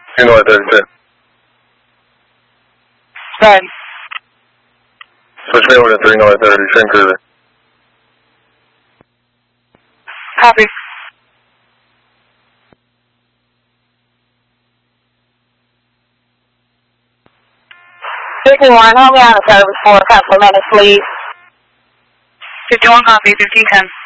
3 North 36. Good. Switch me over to 3 North 30, same cruiser. Copy. Chicken 1, hold me on the service for a couple of minutes, please. 51 copy, 1510.